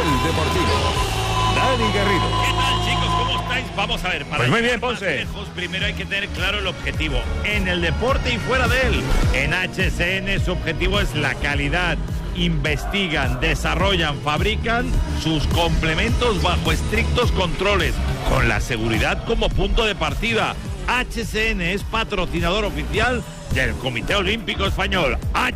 Deportivo. Dani Garrido. ¿Qué tal, chicos? ¿Cómo estáis? Vamos a ver, para pues muy bien, llegar más Ponce. lejos, primero hay que tener claro el objetivo en el deporte y fuera de él. En HSN su objetivo es la calidad. Investigan, desarrollan, fabrican sus complementos bajo estrictos controles, con la seguridad como punto de partida. HSN es patrocinador oficial del Comité Olímpico Español.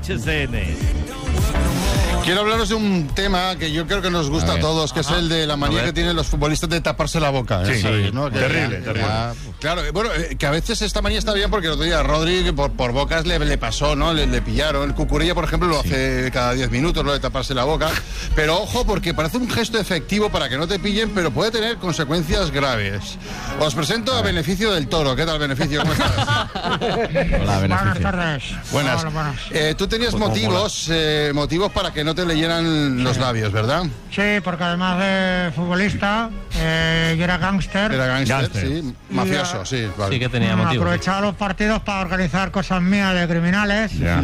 HSN. Quiero hablaros de un tema que yo creo que nos gusta a todos, que es el de la manía que tienen los futbolistas de taparse la boca. Sí, ¿sabes, no? terrible. Claro, bueno, que a veces esta manía está bien porque el otro día a Rodri por bocas le pasó, ¿no? Le pillaron. El Cucurella, por ejemplo, lo hace cada 10 minutos, lo de taparse la boca. Pero ojo, porque parece un gesto efectivo para que no te pillen, pero puede tener consecuencias graves. Os presento a Beneficio del Toro. ¿Qué tal, Beneficio? ¿Cómo estás? Hola, Beneficio. Buenas tardes. Buenas. Hola, buenas. Tú tenías motivos para que no te leyeran los labios, ¿verdad? Sí, porque además de futbolista, yo era gángster. Era gángster, Gángster. sí. Mafioso, sí. Vale. Sí que tenía motivo. Aprovechaba los partidos para organizar cosas mías de criminales. Ya.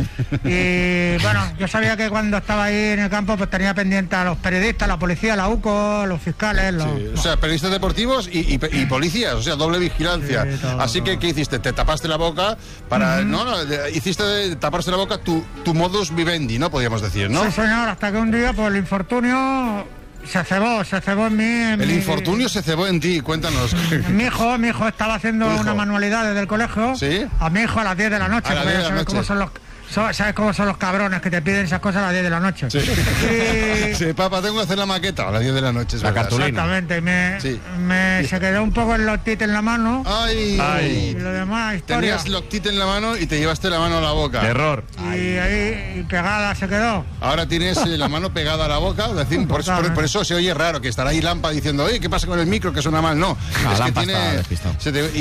Y bueno, yo sabía que cuando estaba ahí en el campo pues tenía pendiente a los periodistas, la policía, la UCO, los fiscales. Sí, o sea, periodistas deportivos y policías, o sea, doble vigilancia. Sí, todo, Así que, ¿qué hiciste? Te tapaste la boca para... hiciste de taparse la boca tu modus vivendi, ¿no? Podríamos decir, ¿no? Sí, señor, hasta que un día por el infortunio se cebó en mí. El infortunio se cebó en ti, cuéntanos. Mi hijo estaba haciendo ¿Tu hijo? una manualidad desde el colegio. ¿Sí? A mi hijo a las 10 de la noche. A las porque 10 de la ¿sabes noche? cómo son los... ¿Sabes cómo son los cabrones que te piden esas cosas a las 10 de la noche? Sí. Y... Sí, papá, tengo que hacer la maqueta a las 10 de la noche, es La verdad. cartulina. Exactamente. Sí. Se quedó un poco el loctite en la mano. Ay. Y lo demás, historia. Tenías loctite en la mano y te llevaste la mano a la boca. Error. Y ahí pegada se quedó. Ahora tienes la mano pegada a la boca, es decir, por eso se oye raro, que estará ahí Lampa diciendo, oye, ¿qué pasa con el micro? Que suena mal. No, es que Lampa tiene... está despistado.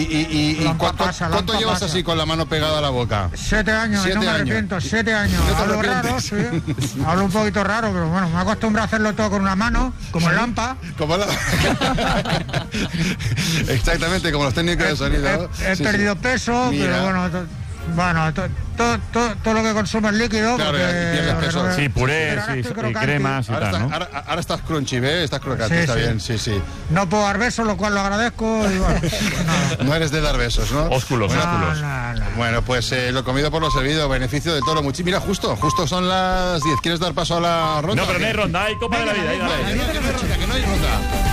Lampa ¿Cuánto pasa. llevas así con la mano pegada a la boca? 7 años, 7 y no me años. arrepiento, 7 años. No te Hablo arrepientes. raro, sí. Hablo un poquito raro, pero bueno, me acostumbro a hacerlo todo con una mano, como el Lampa. Como la... Exactamente, como los técnicos de sonido. He Sí, perdido sí. peso, Mira. pero bueno, todo lo que consumo es líquido. Claro, porque- pierdes porque peso. no- Sí, purés pero ahora y estoy crocante. cremas y Ahora, tal, ¿no? ahora estás crunchy, ¿ves? Estás crocante, Sí, está sí. bien, sí. No puedo dar besos, lo cual lo agradezco. Y bueno, nada. No eres de dar besos, ¿no? Ósculos. No. Bueno, pues lo comido por lo servido, Beneficio del Toro. Mira, justo son las 10. ¿Quieres dar paso a la ronda? No, pero no hay ronda, hay Copa de la Vida. Ahí dale. Que no hay ronda.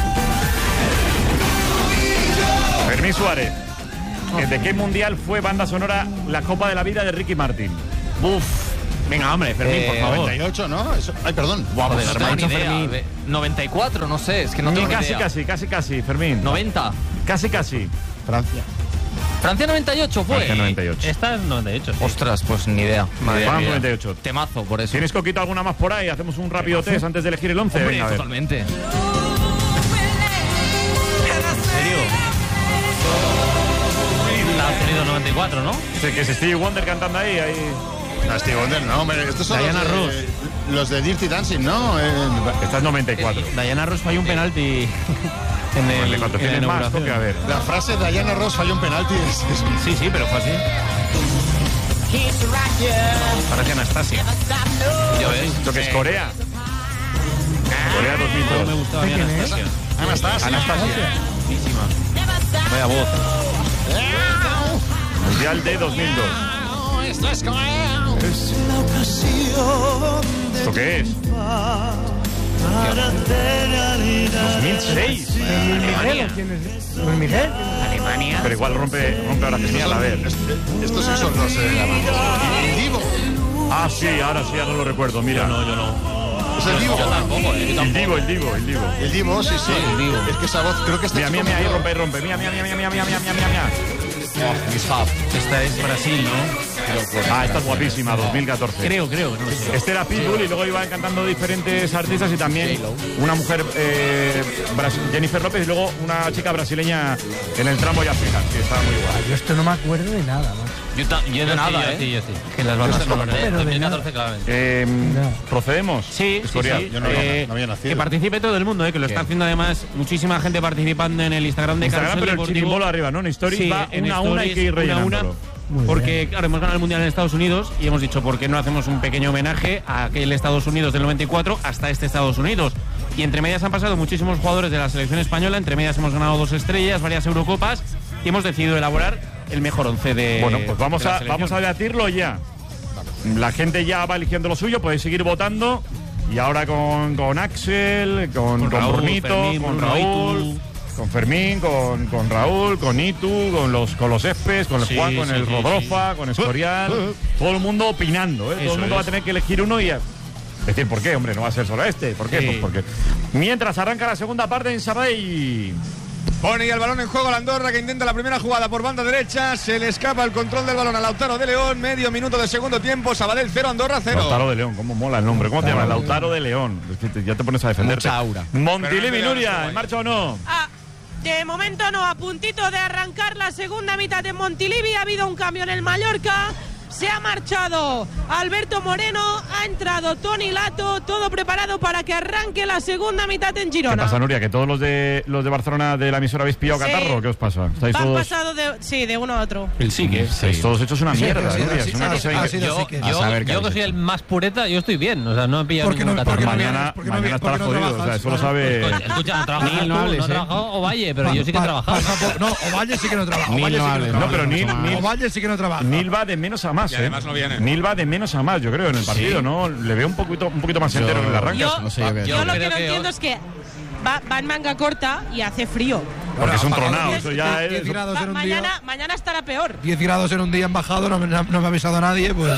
Fermín Suárez. ¿De qué mundial fue banda sonora la Copa de la Vida de Ricky Martin? Uf. Venga, hombre, Fermín, por favor. 98, ¿no? Ay, perdón. Joder, No no tengo ni mucho idea. Fermín. 94, no sé, es que no tengo ni idea. Casi, Fermín. 90. Casi. Francia. Francia 98 fue. Francia 98. Esta es 98. Sí. Ostras, pues ni idea. Madre Francia mía. 98. Temazo, por eso. ¿Tienes coquito alguna más por ahí? Hacemos un rápido test antes de elegir el 11. Hombre, Venga, a ver. totalmente. ¿En serio? Estados Unidos 94, ¿no? Sí, que es Stevie Wonder cantando ahí. No, Steve Wonder, no, hombre. Estos son Diana Ross. los de Dirty Dancing, ¿no? Esta es 94. Diana Ross falló un penalti en el. ¿Cuánto en la tienes más? inauguración. Toque, a ver. La frase de Diana Ross falló un penalti. Sí, pero fue así. Parece Anastasia. Ya ves. ¿Esto que es Corea? Corea No me 2002. gustaba bien Anastasia. Anastasia. Buenísima. Vaya voz. Mundial de 2002. ¿Esto qué es? 2006. Alemania. Pero igual rompe ahora genial, a ver. Estos sí son los... el Divo. Ah, sí, ahora lo recuerdo, mira. Yo no. Es el Divo. Yo tampoco, El Divo. El Divo, sí. el Divo. Es que esa voz, creo que este Mira, ahí rompe. Mira. Esta es Brasil, ¿no? Ah, esta es guapísima, 2014. Creo, no lo sé. Este era Pitbull y luego iban cantando diferentes artistas y también una mujer, Jennifer López, y luego una chica brasileña en el tramo y al final, que estaba muy guay. Yo esto no me acuerdo de nada, macho. Yo de nada, Yo ¿eh? sí. Que las bandas sonoras. Pero de 2014, claramente. ¿Procedemos? Sí. Historial. Yo no había nacido. Que participe todo el mundo, que lo está haciendo además muchísima gente participando en el Instagram de Instagram, Carrusel pero el Deportivo. símbolo arriba, ¿no? En Stories Sí, va en una a una, hay que ir stories, una a una. rellenándolo. porque claro, hemos ganado el Mundial en Estados Unidos y hemos dicho, ¿por qué no hacemos un pequeño homenaje a aquel Estados Unidos del 94 hasta este Estados Unidos? Y entre medias han pasado muchísimos jugadores de la selección española, entre medias hemos ganado 2 estrellas, varias Eurocopas y hemos decidido elaborar el mejor 11 de. Bueno, pues vamos de la a selección. debatirlo ya. La gente ya va eligiendo lo suyo, podéis seguir votando. Y ahora con Axel, con Raúl, Brunito, Fermín, con Bruno, Raúl, Itu. con Fermín, con Raúl, con Itu, con los Espes, con el Sí, Juan, con sí, el sí, Rodrofa, con Escorial. Todo el mundo opinando, ¿eh? Todo Eso el mundo va a es. tener que elegir uno y decir, ¿por qué, hombre? No va a ser solo este. ¿Por qué? Sí. Pues porque mientras arranca la segunda parte en Sabadell. Pone ya el balón en juego la Andorra, que intenta la primera jugada por banda derecha. Se le escapa el control del balón a Lautaro de León. Medio minuto de segundo tiempo. Sabadell 0, Andorra 0. Lautaro de León, cómo mola el nombre. ¿Cómo te llamas? Lautaro de León. Es que ya te pones a defenderte. Mucha aura. Montilivi, Pero no te Nuria, llamas ¿en marcha o no? De momento no, a puntito de arrancar la segunda mitad de Montilivi. Ha habido un cambio en el Mallorca. Se ha marchado Alberto Moreno, ha entrado Toni Lato, todo preparado para que arranque la segunda mitad en ¿Qué Girona. pasa, Nuria? ¿Que todos los de Barcelona de la emisora habéis pillado Sí. catarro? ¿Qué os pasa? ¿Estáis Han todos, pasado de uno a otro. El sí que estáis todos hechos una mierda, Nuria? Es una cosa increíble. Yo que soy el más pureta, yo estoy bien. O sea, no he pillado ¿Por qué ningún no- catarro. por qué no Mañana, ¿por qué no mañana vi- por estarás qué no jodido. O sea, trabajas? eso lo sabe. Escucha, no trabajas tú, no has trabajado Ovalle, pero yo sí que he trabajado. No, Ovalle sí que no trabaja. Nil Ovalle sí no que hable, trabaja. No, pero Nil Ovalle sí que no trabaja. Nil va de menos a más, Y además no viene. Nil va de menos a más, yo creo, en el partido, ¿no? Le veo un poquito más entero en el arranque. Yo, no sé yo qué yo lo que creo no que entiendo es que va en manga corta y hace frío. Porque es un Apagado. tronado, eso ya 10 es. grados en un día. Mañana estará peor. 10 grados en un día en bajado, no me ha avisado nadie, pues.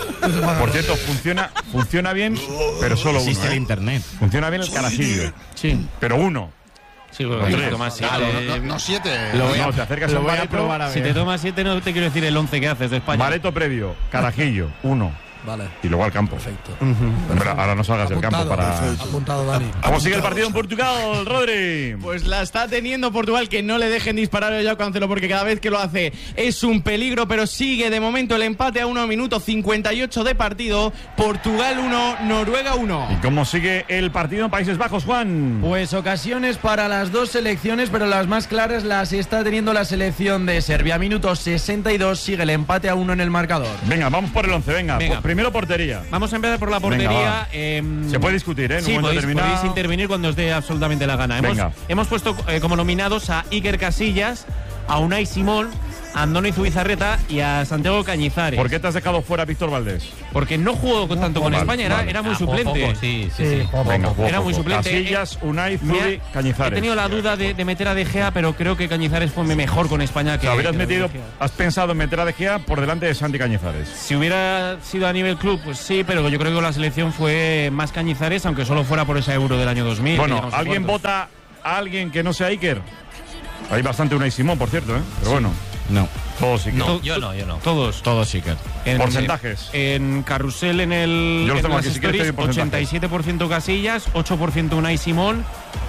Por cierto, funciona bien, pero solo uno. Existe el internet. Funciona bien el carajillo. Sí, Pero uno. sí, porque Tres. te tomas Claro, 7. no 7. No, te acercas a un bareto. Si te tomas 7, no te quiero decir el 11 que haces de España. Bareto previo, carajillo, uno. Vale. Y luego al campo. Perfecto. Hombre, ahora no salgas del campo para. Apuntado, Dani. ¿Cómo sigue el partido en Portugal, Rodri? Pues la está teniendo Portugal, que no le dejen disparar a Joao Cancelo porque cada vez que lo hace es un peligro, pero sigue de momento el empate a 1 minuto 58 de partido. Portugal 1, Noruega 1. ¿Y cómo sigue el partido en Países Bajos, Juan? Pues ocasiones para las dos selecciones, pero las más claras las está teniendo la selección de Serbia. Minuto 62, sigue el empate a 1 en el marcador. Venga, vamos por el 11, venga. Venga. Primero portería. Vamos a empezar por la Venga, va. portería. Se puede discutir, ¿eh? En Sí, un momento podéis determinado. intervenir cuando os dé absolutamente la gana. Venga. Hemos puesto como nominados a Iker Casillas, a Unai Simón, a Andoni Zubizarreta y a Santiago Cañizares. ¿Por qué te has dejado fuera a Víctor Valdés? Porque no jugó tanto con Vale, España, vale. era muy suplente. Sí. Venga, Era muy suplente. Casillas, Unai, Me Zubi, ha- Cañizares. He tenido la duda de meter a De Gea, pero creo que Cañizares fue mejor con España O que. sea, habrías que metido, De Gea. has pensado en meter a De Gea por delante de Santi Cañizares. Si hubiera sido a nivel club, pues sí, pero yo creo que con la selección fue más Cañizares, aunque solo fuera por esa Euro del año 2000. Bueno, digamos, ¿alguien cuartos. vota a alguien que no sea Iker? Hay bastante Unai Simón, por cierto, ¿eh? Pero bueno, No. todos Iker. To- Yo no. Todos. Todo Iker. Porcentajes. En Carrusel, en el. Yo los en tengo las aquí, si quieres te doy stories, porcentajes. 87% Casillas, 8% Unai Simón,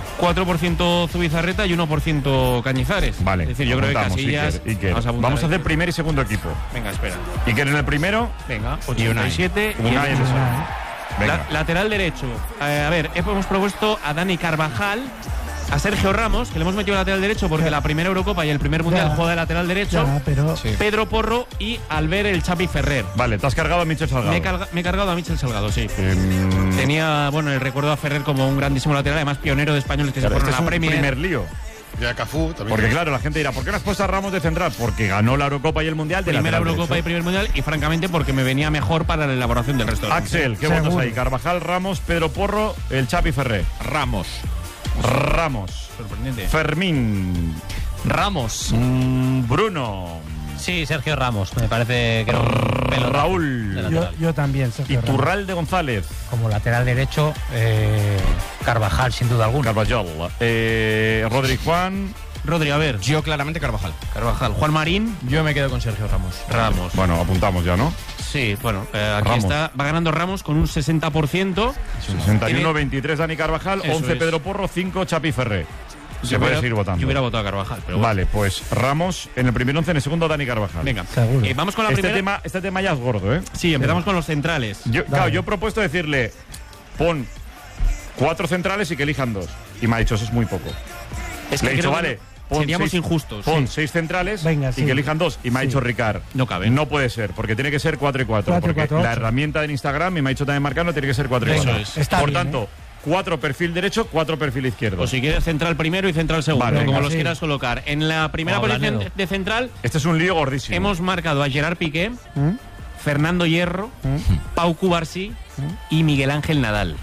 4% Zubizarreta y 1% Cañizares. Vale. Es decir, yo creo que apuntamos, Casillas. Iker. apuntar Vamos a ahí. hacer primer y segundo equipo. Venga, espera. Iker en el primero. Venga, Y Unai. 87 y Unai en el segundo. Venga. lateral derecho. A ver, hemos propuesto a Dani Carvajal, a Sergio Ramos, que le hemos metido lateral derecho porque la primera Eurocopa y el primer Mundial juega de lateral derecho. pero. Pedro Porro y Albert el Chapi Ferrer. Vale, te has cargado a Michel Salgado. Me he cargado a Michel Salgado, sí. Em, Tenía, bueno, el recuerdo a Ferrer como un grandísimo lateral, además pionero de españoles que se este fueron es a la un Premier. primer lío. Y a Cafú también. Porque claro, la gente dirá, ¿por qué no has puesto a Ramos de central? Porque ganó la Eurocopa y el Mundial de Primera lateral Eurocopa y derecho. primer Mundial y francamente porque me venía mejor para la elaboración del resto. Axel, ¿qué votos ahí? Carvajal, Ramos, Pedro Porro, el Chapi Ferrer. Ramos. Ramos. Sorprendente. Fermín. Ramos. Bruno. Sí, Sergio Ramos. Me parece que era un pelo. Raúl. Yo también, Sergio Ramos. Iturralde González. Como lateral derecho, Carvajal, sin duda alguna. Carvajal. Rodri Juan. Rodri, a ver. Yo claramente Carvajal. Carvajal. Juan Marín. Yo me quedo con Sergio Ramos. Ramos. Bueno, apuntamos ya, ¿no? Sí, bueno, aquí Ramos. está. Va ganando Ramos con un 60%. 61-23 Dani Carvajal, Eso 11 es. Pedro Porro, 5 Chapi Ferrer. Se Yo puede hubiera- seguir votando. Yo hubiera votado a Carvajal, pero bueno. Vale, pues Ramos en el primer 11, en el segundo Dani Carvajal. Venga, Seguro. vamos con la Este primera. tema ya es gordo, ¿eh? Sí, empezamos con los centrales. Claro, yo he propuesto decirle, pon 4 centrales y que elijan 2. Y me ha dicho, eso es muy poco. Es Le he dicho, creo vale, seríamos injustos. Pon sí. 6 centrales Venga, y sí. que elijan 2. Y me ha dicho Ricard, No caben. no puede ser, porque tiene que ser 4 y 4. 4 y Porque 4, la 8. herramienta del Instagram, y me ha dicho también Marcano, tiene que ser 4 y Venga, 4. es. está Por bien, tanto, 4 perfil derecho, 4 perfil izquierdo. O si quieres central primero y central segundo, Vale, como venga, los sí. quieras colocar. En la primera Como posición Blanedo. de central Este es un lío gordísimo. hemos marcado a Gerard Piqué, Fernando Hierro, Pau Cubarsí y Miguel Ángel Nadal.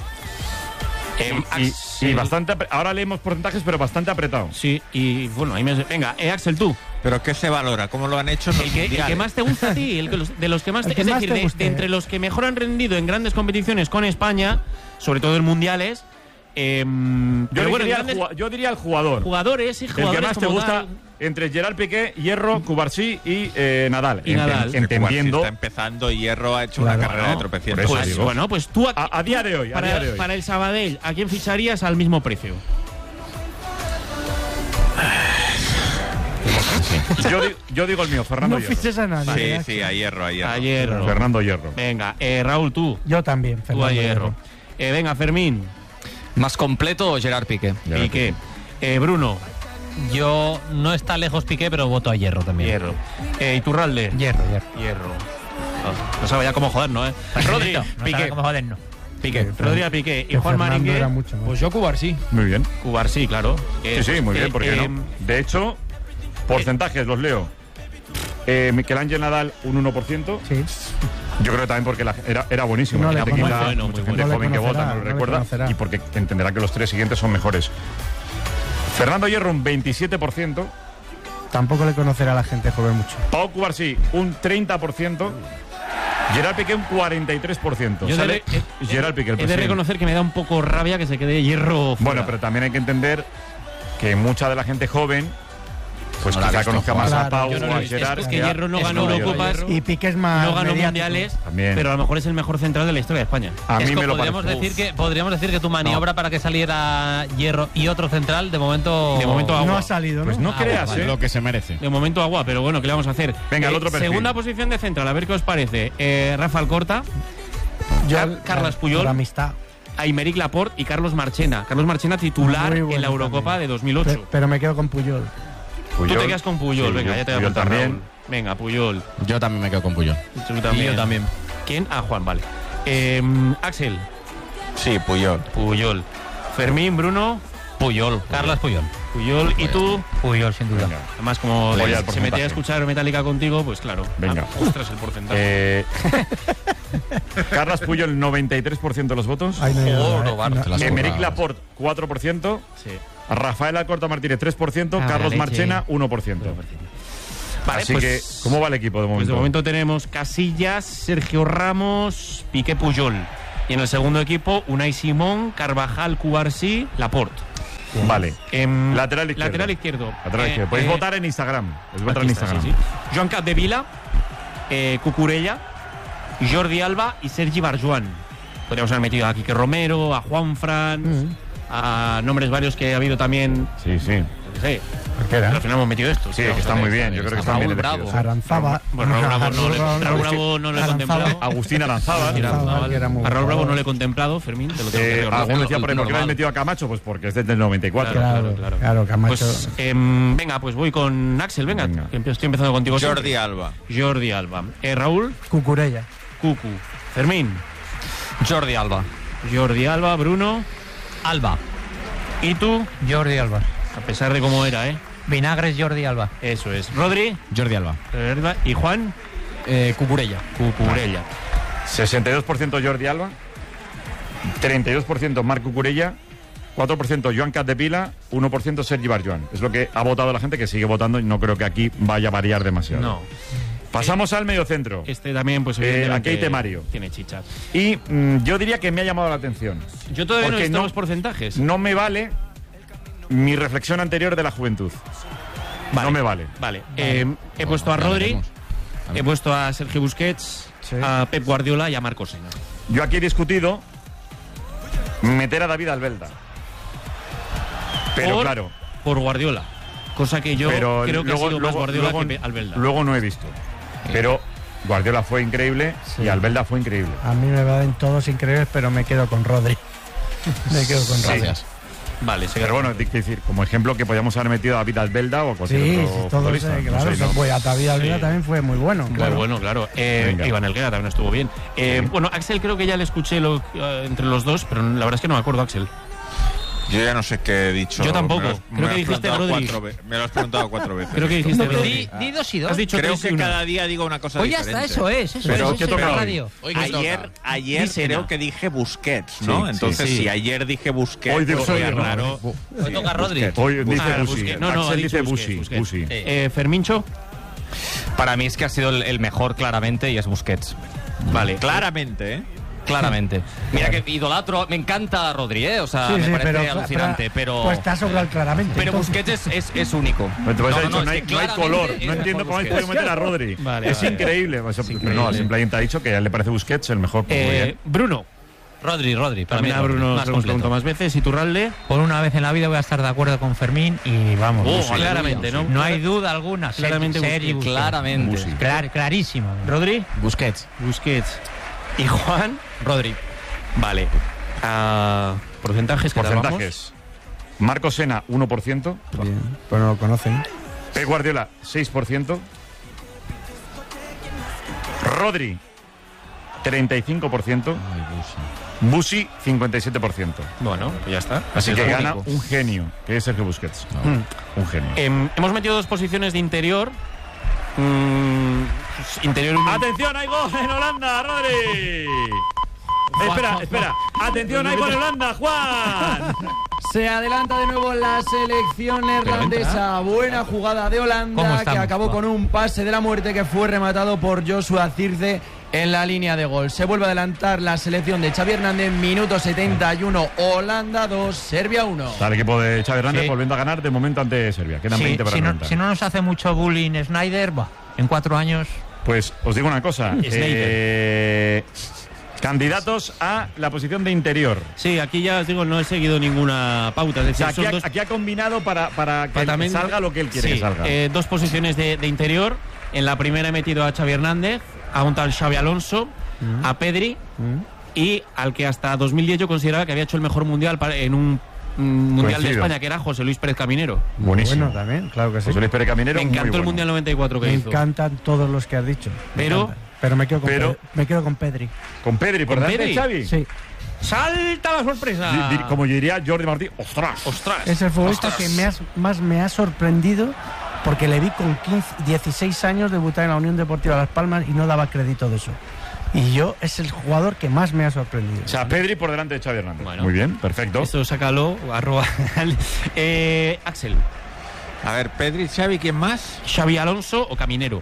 Y bastante. Ahora leemos porcentajes, pero bastante apretado. Sí, y bueno, ahí me... Venga, Axel, tú. ¿Pero qué se valora? ¿Cómo lo han hecho en los El que mundiales? más te gusta a ti, de los que más El te... que Es más decir, te de guste. entre los que mejor han rendido en grandes competiciones con España, sobre todo en mundiales... Yo diría el jugador. Jugadores y El jugadores que más te como gusta tal. entre Gerard Piqué, Hierro, Cubarsí y Nadal. Y Nadal. Entendiendo. Está empezando y Hierro ha hecho Claro. una carrera de Por tropecientos. eso Pues, digo. bueno, pues tú A día de hoy. para el Sabadell, ¿a quién ficharías al mismo precio? Yo digo el mío, Fernando No Hierro. fiches a nadie. Sí, a Hierro, a Hierro. A Hierro. Fernando Hierro. Venga, Raúl, tú. Yo también, Tú Fernando a Hierro. Venga, Fermín. Más completo, Gerard Piqué. Piqué. Bruno. Yo no está lejos Piqué, pero voto a Hierro también. Hierro. Iturralde. Hierro. Hierro. No sabe ya cómo jodernos, ¿eh? Rodri. Piqué. ¿Cómo jodernos? Piqué. Rodri a Piqué. Y Que Juan Fernando Maringue. era mucho más. Pues yo Cubarsí. Muy bien. Cubarsí, claro. Sí, muy bien, ¿por qué no? De hecho, porcentajes los leo. Miguel Ángel Nadal, un 1%. Sí. Yo creo que también porque era buenísimo. No Hay le gente que conoce. quizá, Muy bueno, mucha muy gente bueno. joven No que le vota, no conocerá, lo no le recuerda. conocerá. Y porque entenderá que los 3 siguientes son mejores. Fernando Hierro, un 27%. Tampoco le conocerá a la gente joven mucho. Pau Cubarsí, un 30%. Gerard Piqué, un 43%. Yo Sale Gerard Piqué, el He de presidente. reconocer que me da un poco rabia que se quede Hierro fuera. Bueno, pero también hay que entender que mucha de la gente joven, pues No la ha quizá visto conozca jugar. más a Claro, Pau Yo no o lo a he visto. Gerard. Es que Hierro no ganó no, Eurocopas, Y Piqué es más no ganó mediático. mundiales, También. pero a lo mejor es el mejor central de la historia de España. A mí Es que me lo podríamos parece. decir que tu maniobra para que saliera Hierro y otro central, de momento... agua. No ha salido, ¿no? Pues no creas, Vale, ¿eh? lo que se merece. De momento agua, pero bueno, ¿qué le vamos a hacer? Venga, el otro perfil. Segunda posición de central, a ver qué os parece. Rafa Alcorta, Carles Puyol, Por amistad. Aymeric Laporte y Carlos Marchena. Carlos Marchena titular Muy bueno en la Eurocopa también. de 2008. Pero me quedo con Puyol. Tú te quedas con Puyol, Sí, venga, yo- ya te voy a Puyol apuntar, también. Raúl. Venga, Puyol. Yo también me quedo con Puyol. Tú también. Y yo también. ¿Quién? Ah, Juan, vale. Axel, Sí, Puyol. Puyol. Fermín, Bruno, Puyol. Carles Puyol. Puyol. ¿Y tú? Puyol, sin duda. Además, como Voy al se porcentaje. metía a escuchar Metallica contigo, pues claro. Venga. Ostras, el porcentaje. Carles Puyol, 93% de los votos. Ahí no hay Oh, nada, no, vale, te no. las Emeric Laporte, 4%. Sí. Rafael Alcorta Martínez, 3%. Ah, Carlos la leche. Marchena, 1%. Vale, Así pues, que, ¿cómo va el equipo de momento? pues de momento tenemos Casillas, Sergio Ramos, Piqué, Puyol. Y en el segundo equipo, Unai Simón, Carvajal, Cubarsí, Laporte. Vale. Lateral izquierdo. Lateral izquierdo. Lateral izquierdo. Podéis votar en Instagram. Podéis votar en Aquí está, Instagram. sí, sí. Joan Capdevila, Cucurella, Jordi Alba y Sergi Barjuan. Podríamos haber metido a Quique Romero, a Juanfran, a nombres varios que ha habido también. Sí, sí. Sí, Cualquiera. pero al final hemos metido esto. Sí, que está muy bien. Yo creo que están bien Raúl elegidos. Bravo. Aranzaba. Bueno, Raúl Bravo no le- Raúl Raúl Bravo no le he Aranzaba. contemplado. Agustín Aranzábal. Aranzábal, que era muy A Raúl Bravo jugador. no le he contemplado, Fermín, te lo tengo que recordar. Alguno decía por ahí, ¿por qué le normal. han metido a Camacho? Pues porque es desde el 94. Claro, Camacho. Pues venga, pues voy con Axel, venga. Venga. Que estoy empezando contigo. Jordi siempre. Alba. Jordi Alba. Raúl, Cucurella. Cucu. Fermín, Jordi Alba. Jordi Alba, Bruno. Alba. ¿Y tú? Jordi Alba. A pesar de cómo era, ¿eh? Vinagres Jordi Alba. Eso es. Rodri. Jordi Alba. ¿Y Juan? Cucurella. Cucurella. 62% Jordi Alba, 32% Marc Cucurella, 4% Joan Capdevila, 1% Sergi Barjuan. Es lo que ha votado la gente, que sigue votando, y no creo que aquí vaya a variar demasiado. No. Pasamos al mediocentro. Este también, pues Aquí hay temario. Tiene chicha. Y yo diría que me ha llamado la atención. Yo todavía no he Porque visto los porcentajes. No me vale mi reflexión anterior de la juventud. Vale. No me vale. Vale. He puesto a Rodri, he puesto a Sergio Busquets, Sí. a Pep Guardiola y a Marco Sena. Yo aquí he discutido meter a David Albelda. Pero claro. Por Guardiola. Cosa que yo Pero creo que luego, ha sido más Guardiola que Albelda. Luego no he visto. Pero Guardiola fue increíble y Albelda fue increíble. A mí me van todos increíbles, pero me quedo con Rodri. Me quedo con Rodri. Gracias. Vale, pero bueno, hay que decir, como ejemplo que podíamos haber metido a David Albelda o cualquier otro todos, futbolista. claro, No sé, ¿no? pues a David Albelda también fue muy bueno. Muy bueno, claro. Iván Helguera también estuvo bien. Bueno, Axel creo que ya le escuché entre los dos, pero la verdad es que no me acuerdo, Axel. Yo ya no sé qué he dicho. Yo tampoco. Creo que dijiste Rodri. Me lo has preguntado 4 veces. Creo que dijiste Rodri. Di 2 y 2. Has dicho Creo 3 y que 1. cada día digo una cosa Pues ya diferente. está, eso es. Pero ¿qué toca hoy? radio. Ayer creo que dije Busquets, ¿no? Sí, Entonces, sí. si ayer dije Busquets, Hoy digo sería Rodri. raro. Hoy toca Rodri. Hoy dice Busquets. Busi. No, Axel ha dice dicho Busi. Busquets. Busi. Fermincho. Para mí es que ha sido el mejor claramente y es Busquets. Vale. Claramente, ¿eh? Claramente. Mira que idolatro, me encanta Rodri, o sea, Sí, me sí, parece alucinante, pero Pues está sobrado claramente. pero entonces. Busquets es único. Pero te vas a decir, no es hay que color. claramente No es entiendo mejor cómo habéis Busquets. podido meter a Rodri. Vale, es vale. increíble. No, siempre alguien te ha dicho que a él le parece Busquets el mejor. Pues muy bien. Bruno. Rodri. Para mí También a Bruno más nos hemos preguntado más veces. ¿Y Turralde? Por una vez en la vida voy a estar de acuerdo con Fermín y vamos. Claramente, ¿no? No hay duda alguna. Claramente Sergi Busquets. Claramente. Clarísimo. ¿Rodri? Busquets. ¿Y Juan? Rodri. Vale. ¿Porcentajes? ¿qué tal vamos? Porcentajes. Marco Sena, 1%. Bien, pues no lo conocen. Pep Guardiola, 6%. Rodri, 35%. Busi, 57%. Bueno, pues ya está. Así Es que lo gana único. un genio, que es Sergio Busquets. Un genio. Hemos metido 2 posiciones de interior. Interior. ¡Atención, hay gol en Holanda, Rodri! Espera. Atención, hay gol en Holanda, Juan. Se adelanta de nuevo la selección neerlandesa. Buena jugada de Holanda que acabó con un pase de la muerte que fue rematado por Joshua Zirkzee en la línea de gol. Se vuelve a adelantar la selección de Xavi Hernández. Minuto 71. Holanda 2, Serbia 1. Está el equipo de Xavi Hernández volviendo a ganar de momento ante Serbia. Quedan 20 para remontar. Si no nos hace mucho bullying Snyder, en 4 años. Pues os digo una cosa. Candidatos a la posición de interior. Sí, aquí ya os digo, no he seguido ninguna pauta. Es decir, O sea, aquí ha combinado para que también salga lo que él quiere que salga. 2 posiciones de interior. En la primera he metido a Xavi Hernández, a un tal Xabi Alonso, a Pedri y al que hasta 2010 yo consideraba que había hecho el mejor mundial en un mundial de España, que era José Luis Pérez Caminero. Buenísimo. Bueno, también, claro que sí. José Luis Pérez Caminero. Me encantó el mundial 94 que Me hizo. encantan todos los que has dicho. Pero me quedo con Pedri. ¿Con Pedri por delante de Xavi? Sí. ¡Salta la sorpresa! Como yo diría Jordi Martí, ¡ostras! Es el futbolista que más me ha sorprendido porque le vi con 16 años debutar en la Unión Deportiva Las Palmas y no daba crédito de eso. Y es el jugador que más me ha sorprendido. O sea, Pedri por delante de Xavi Hernández. Bueno. Muy bien, perfecto. Esto sácalo, Axel. A ver, Pedri, Xavi, ¿quién más? Xabi Alonso o Caminero.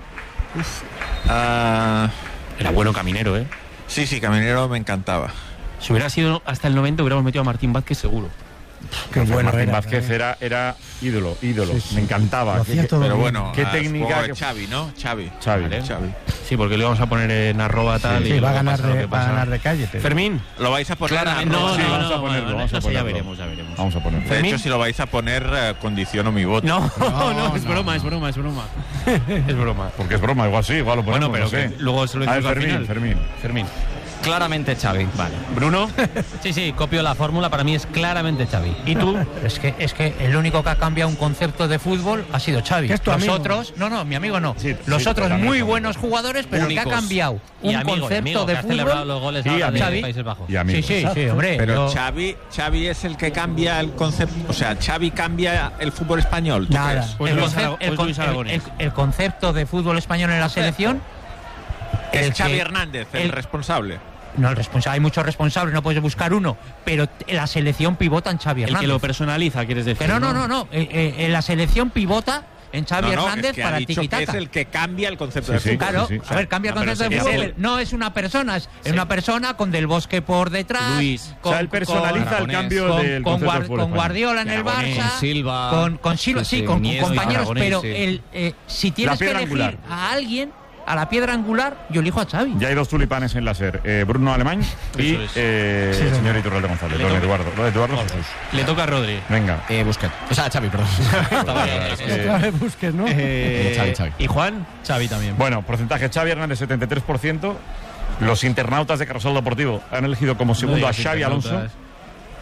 Era bueno Caminero, ¿eh? Sí, Caminero me encantaba. Si hubiera sido hasta el 90 hubiéramos metido a Martín Vázquez seguro. Qué bueno Martín era, Vázquez era ídolo. Sí. Me encantaba. Lo hacía todo Pero bien. bueno, qué técnica. de Xavi, ¿no? Xavi. Vale. Xavi. Sí, porque le vamos a poner en arroba tal y Sí, va a luego ganar pasa lo que pasa. de calle. Pero... Fermín. ¿Lo vais a poner? No, Sí, vamos a ponerlo. no, Vamos a eso ya ponerlo. veremos. Vamos a ponerlo. De Fermín. hecho, si lo vais a poner, condiciono mi voto. No, es broma. Es broma. Porque es broma, igual sí, igual lo ponemos. Bueno, pero no sé. que luego se lo A ver, decimos al final. Fermín. Claramente Xavi. Vale. Bruno. Sí, copio la fórmula. Para mí es claramente Xavi. ¿Y tú? Es que el único que ha cambiado un concepto de fútbol ha sido Xavi. ¿Que es tu amigo? Otros, no, mi amigo no. Sí, Los sí, otros también muy son buenos jugadores, pero Únicos. que ha cambiado Y un concepto de que ha celebrado fútbol. los goles Sí, ahora de amigo. Países Bajos. Y amigos. Sí, hombre. Pero yo- Xavi es el que cambia el concepto. O sea, Xavi cambia el fútbol español. ¿tú Nada. crees? Pues Luis Aragonés. el concepto de fútbol español en la selección. Es el Xavi que- Hernández, el el- responsable. No, el responsable, hay muchos responsables, no puedes buscar uno, pero la selección pivota en Xavi El Hernández. que lo personaliza, quieres decir. Pero no, la selección pivota en Xavi No, Hernández es que para ha dicho que tiquitaca. es el que cambia el concepto Sí, de sí. fútbol. Claro, sí. a ver, cambia el No, pero concepto de sería fútbol. él. No es una persona, es una persona con Del Bosque por detrás. Luis. O sea, él personaliza el Aragonés, cambio del concepto del fútbol con español. Guardiola en el Aragonés, Barça, con Silva, con Silva, sí, sí, con Iniesta, compañeros, Aragonés, pero sí. si tienes que piedra elegir angular. a alguien, a la piedra angular, yo elijo a Xavi. Ya hay 2 tulipanes en la SER. Bruno Alemán y Eso es. el señor Iturralde González. Don Eduardo Jesús. Le toca a Rodri. Venga. Busquets. O sea, Xavi, perdón. Otra vez Busquets, ¿no? Xavi. ¿Y Juan? Xavi también. Bueno, porcentaje Xavi Hernández 73%. Los internautas de Carrusel Deportivo han elegido como segundo a Xavi Alonso.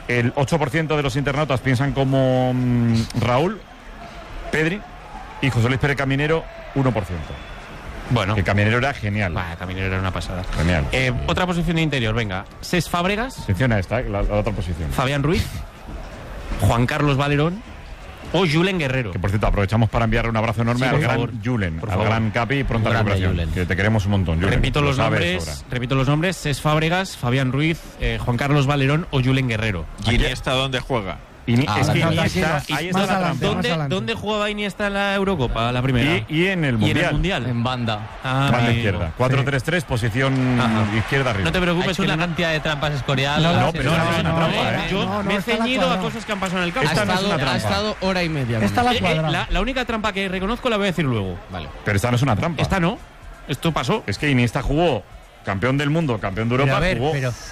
El 8% de los internautas piensan como Raúl, Pedri y José Luis Pérez Caminero, 1%. Bueno. Que Caminero era genial. Caminero era una pasada. Genial. Otra posición de interior, venga. Cesc Fábregas. Atención a esta, la otra posición. Fabián Ruiz. Juan Carlos Valerón. O Julen Guerrero. Que por cierto, aprovechamos para enviarle un abrazo enorme al gran Julen, al gran Capi, pronta recuperación. Que te queremos un montón, Julen. Repito los nombres: Cesc Fábregas, Fabián Ruiz, Juan Carlos Valerón o Julen Guerrero. ¿Y Iniesta dónde juega? Es que Iniesta, ahí está la trampa. ¿Dónde jugaba Iniesta en la Eurocopa, la primera? Y en el Mundial. En banda. Banda izquierda. 4-3-3, posición izquierda arriba. No te preocupes. Ha hecho una cantidad de trampas Escorial. No, pero no es una trampa, Yo me he ceñido a cosas que han pasado en el campo. Esta no es una trampa. Ha estado hora y media. Esta la cuadrada. La única trampa que reconozco la voy a decir luego. Vale. Pero esta no es una trampa. Esta no. Esto pasó. Es que Iniesta jugó campeón del mundo, campeón de Europa, jugó.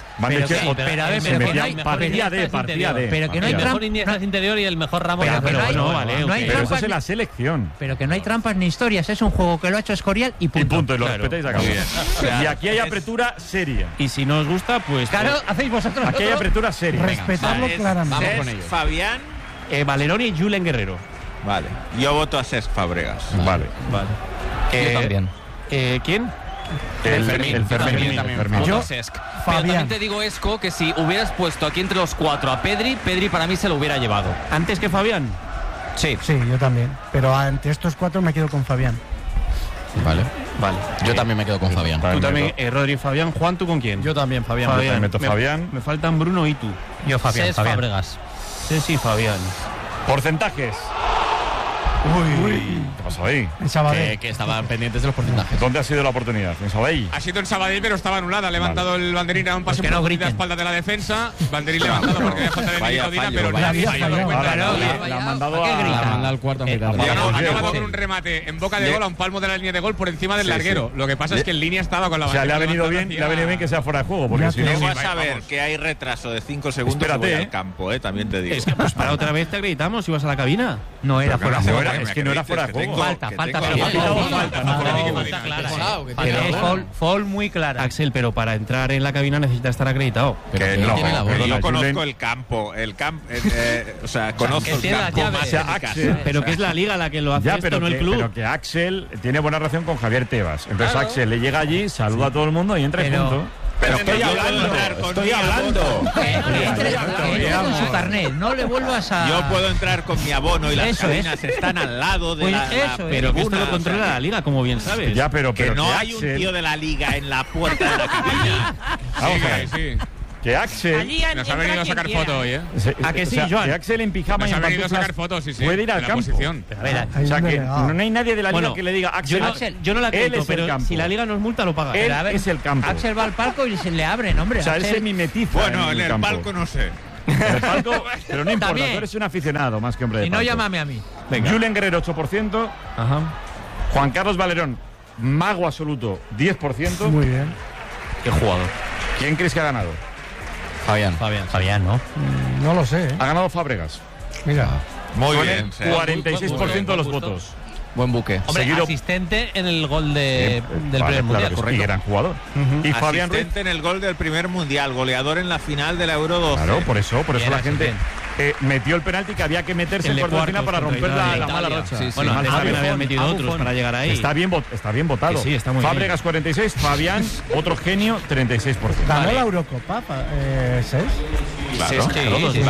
Pero que no hay trampas. Iniesta es interior y el mejor Ramos. Pero eso es en la selección. Pero que no hay trampas ni historias, es un juego que lo ha hecho Escorial y punto. Y lo respetáis a cabo. Y aquí hay apertura seria. Y si no os gusta, pues... Claro, hacéis vosotros. Aquí hay apertura seria. Respetarlo claramente. Vamos con ellos. Fabián. Valerón y Julen Guerrero. Vale. Yo voto a Cesc Fábregas. Vale. Yo también. ¿Quién? El Fermín. Yo, Cesc. Pero también te digo, Esco, que si hubieras puesto aquí entre los cuatro a Pedri para mí se lo hubiera llevado. ¿Antes que Fabián? Sí. Sí, yo también. Pero ante estos cuatro me quedo con Fabián. Vale. Yo también me quedo con Fabián. Tú también, Rodri, Fabián. Juan, ¿tú con quién? Yo también, Fabián. Fabián. Me faltan Bruno y tú. Yo, Fabián. Cesc Fábregas. Sí, Fabián. Porcentajes. Uy. ¿Qué pasó ahí? En Sabadell. Que estaban pendientes de los porcentajes. ¿Dónde ha sido la oportunidad? ¿En Sabadell? Ha sido en Sabadell, pero estaba anulada. Ha levantado el banderín a un pase no por griten. la espalda de la defensa. Banderín levantado porque había falta de Medina, pero nadie ha dado cuenta. La han mandado al cuarto mitad. Ha acabado con un remate en boca de gol a un palmo de la línea de gol por encima del larguero. Lo que pasa es que en línea estaba con la bandera. O sea, le ha venido bien que sea fuera de juego. Porque si no vas a ver que hay retraso de 5 segundos al campo, también te digo. Es que pues para otra vez te acreditamos si vas a la cabina. No era fuera de juego. Es que no era fuera de juego. Falta foul muy clara. Axel, pero para entrar en la cabina necesita estar acreditado. Yo conozco el campo, o sea, conozco el campo más en casa. Pero que es la liga la que lo hace esto, no el club. Pero que Axel tiene buena relación con Javier Tebas. Entonces Axel le llega allí, saluda a todo el mundo y entra y punto. Pero estoy hablando. Con su carnet, no le vuelvas a... Yo puedo entrar con mi abono y las cabinas están al lado de la pero que esto lo controla la liga, como bien sabes. Ya, pero que no hay un tío de la liga en la puerta de la cabina. Vamos a ver. Sí. Que Axel nos ha venido a sacar fotos hoy, ¿eh? ¿A que sí, Joan? Que Axel en pijama nos y en ha venido a sacar fotos, sí. Puede ir al campo. O sea, que no hay nadie de la liga que le diga Axel. Yo no la acredito, pero si la liga nos multa, lo paga. Él es el campo. Axel va al palco y se le abren, hombre. O sea, él se mimetiza. Bueno, en el palco no sé. En el palco, pero no importa, tú eres un aficionado más que hombre de palco. Y no llámame a mí. Julen Guerrero, 8%. Ajá. Juan Carlos Valerón, mago absoluto, 10%. Muy bien. Qué jugador. ¿Quién crees que ha ganado? Fabián, ¿no? No lo sé, ¿eh? Ha ganado Fábregas. Mira. Muy bien. 46% de los votos. Buen buque. Hombre, asistente en el gol del primer mundial, correcto. Y gran jugador. Y Fabián Ruiz en el gol del primer mundial, goleador en la final de la Euro 12. Claro, por eso la gente metió el penalti que había que meterse en cuarto de final para romper la mala racha. Bueno, antes también habían metido otros para llegar ahí. Está bien votado. Sí, está muy Fábregas 46, Fabián, otro genio, 36%. ¿Ganó la Eurocopa, Cesc? Claro,